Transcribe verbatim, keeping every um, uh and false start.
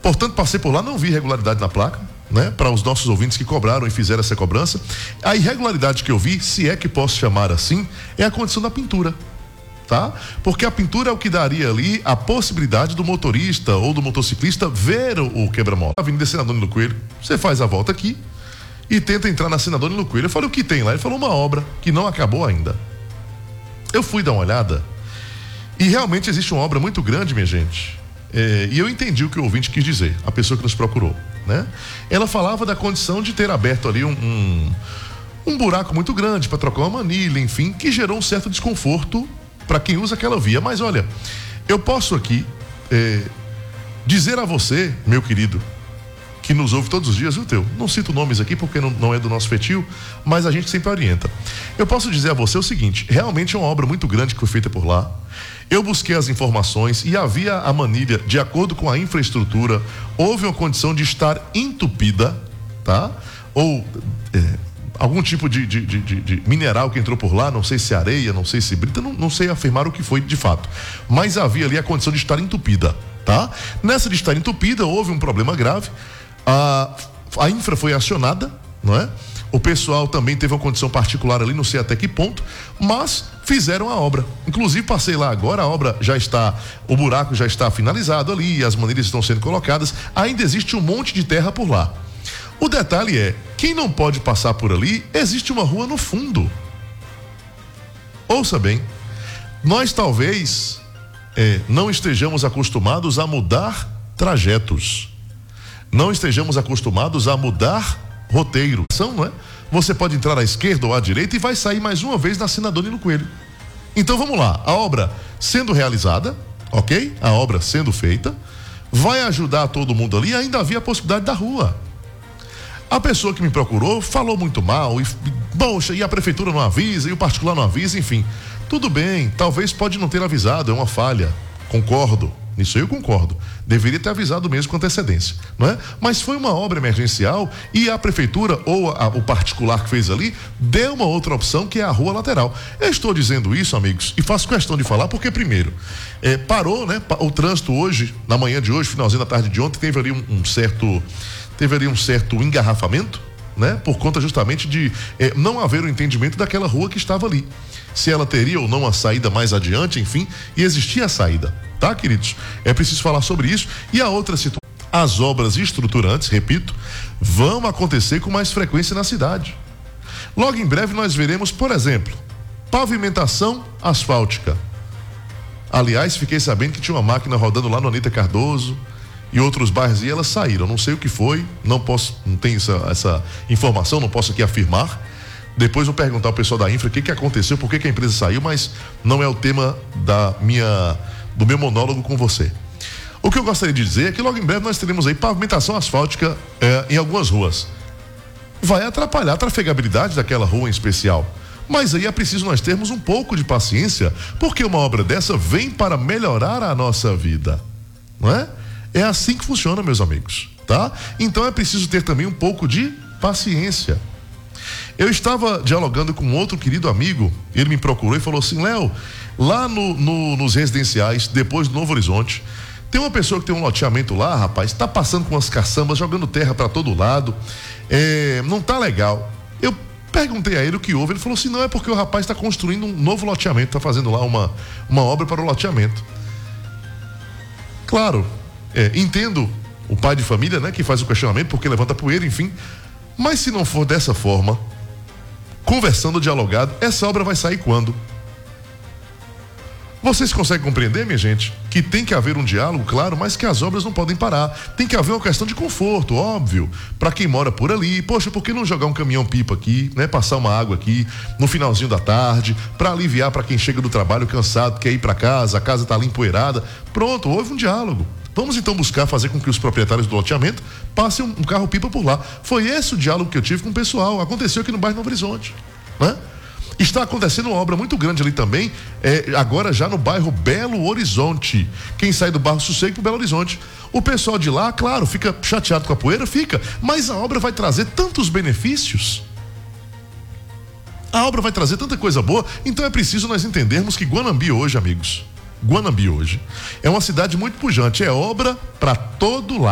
Portanto, passei por lá, não vi irregularidade na placa, né? Para os nossos ouvintes que cobraram e fizeram essa cobrança. A irregularidade que eu vi, se é que posso chamar assim, é a condição da pintura. Tá? Porque a pintura é o que daria ali a possibilidade do motorista ou do motociclista ver o, o quebra-mola. Avenida Senador Nilo Coelho, você faz a volta aqui e tenta entrar na Senador Nilo Coelho. Eu falei, o que tem lá? Ele falou, uma obra que não acabou ainda. Eu fui dar uma olhada e realmente existe uma obra muito grande, minha gente. É, e eu entendi o que o ouvinte quis dizer, a pessoa que nos procurou, né? Ela falava da condição de ter aberto ali um, um, um buraco muito grande para trocar uma manilha, enfim, que gerou um certo desconforto para quem usa aquela via. Mas olha, eu posso aqui é, dizer a você, meu querido, que nos ouve todos os dias, viu, teu? Não cito nomes aqui porque não, não é do nosso feitio, mas a gente sempre orienta. Eu posso dizer a você o seguinte, realmente é uma obra muito grande que foi feita por lá. Eu busquei as informações e havia a manilha, de acordo com a infraestrutura, houve uma condição de estar entupida, tá? Ou é, algum tipo de, de, de, de mineral que entrou por lá, não sei se areia, não sei se brita, não, não sei afirmar o que foi de fato. Mas havia ali a condição de estar entupida, tá? Nessa de estar entupida, houve um problema grave, a, a infra foi acionada, não é? O pessoal também teve uma condição particular ali, não sei até que ponto, mas fizeram a obra. Inclusive passei lá agora, a obra já está, o buraco já está finalizado ali, as manilhas estão sendo colocadas, ainda existe um monte de terra por lá. O detalhe é, quem não pode passar por ali, existe uma rua no fundo. Ouça bem, nós talvez é, não estejamos acostumados a mudar trajetos, não estejamos acostumados a mudar roteiro, não é? Você pode entrar à esquerda ou à direita e vai sair mais uma vez na Senador Nilo Coelho. Então vamos lá, a obra sendo realizada, ok? A obra sendo feita, vai ajudar todo mundo ali, ainda havia a possibilidade da rua. A pessoa que me procurou falou muito mal, e, poxa, e a prefeitura não avisa, e o particular não avisa, enfim. Tudo bem, talvez pode não ter avisado, é uma falha, concordo. Isso eu concordo. Deveria ter avisado mesmo com antecedência, não é? Mas foi uma obra emergencial e a prefeitura ou a, o particular que fez ali deu uma outra opção, que é a rua lateral. Eu estou dizendo isso, amigos, e faço questão de falar porque, primeiro, é, parou, né? O trânsito hoje, na manhã de hoje, finalzinho da tarde de ontem, teve ali um, um certo, teve ali um certo engarrafamento, né? Por conta justamente de é, não haver o entendimento daquela rua que estava ali. Se ela teria ou não a saída mais adiante, enfim, e existia a saída, tá, queridos? É preciso falar sobre isso. E a outra situação, as obras estruturantes, repito, vão acontecer com mais frequência na cidade. Logo em breve nós veremos, por exemplo, pavimentação asfáltica. Aliás, fiquei sabendo que tinha uma máquina rodando lá no Anita Cardoso e outros bairros e elas saíram, não sei o que foi, não posso, não tenho essa, essa informação, não posso aqui afirmar. Depois vou perguntar ao pessoal da infra o que que aconteceu, por que que a empresa saiu, mas não é o tema da minha, do meu monólogo com você. O que eu gostaria de dizer é que logo em breve nós teremos aí pavimentação asfáltica é, em algumas ruas. Vai atrapalhar a trafegabilidade daquela rua em especial. Mas aí é preciso nós termos um pouco de paciência, porque uma obra dessa vem para melhorar a nossa vida, não é? É assim que funciona, meus amigos, tá? Então é preciso ter também um pouco de paciência. Eu estava dialogando com outro querido amigo, ele me procurou e falou assim, Léo, lá no, no, nos residenciais, depois do Novo Horizonte, tem uma pessoa que tem um loteamento lá, rapaz, tá passando com umas caçambas, jogando terra para todo lado, é, não tá legal. Eu perguntei a ele o que houve, ele falou assim, não, é porque o rapaz está construindo um novo loteamento, está fazendo lá uma, uma obra para o loteamento. Claro, é, entendo o pai de família, né, que faz o questionamento, porque levanta poeira, enfim, mas se não for dessa forma, conversando, dialogado, essa obra vai sair quando? Vocês conseguem compreender, minha gente, que tem que haver um diálogo, claro, mas que as obras não podem parar. Tem que haver uma questão de conforto, óbvio, para quem mora por ali. Poxa, por que não jogar um caminhão-pipa aqui, né? Passar uma água aqui no finalzinho da tarde, para aliviar para quem chega do trabalho cansado, quer ir para casa, a casa tá ali empoeirada. Pronto, houve um diálogo. Vamos então buscar fazer com que os proprietários do loteamento passem um, um carro-pipa por lá. Foi esse o diálogo que eu tive com o pessoal. Aconteceu aqui no bairro Novo Horizonte, né? Está acontecendo uma obra muito grande ali também, é, agora já no bairro Belo Horizonte. Quem sai do bairro Sossego pro Belo Horizonte. O pessoal de lá, claro, fica chateado com a poeira, fica, mas a obra vai trazer tantos benefícios. A obra vai trazer tanta coisa boa, então é preciso nós entendermos que Guanambi hoje, amigos, Guanambi hoje é uma cidade muito pujante, é obra para todo lado.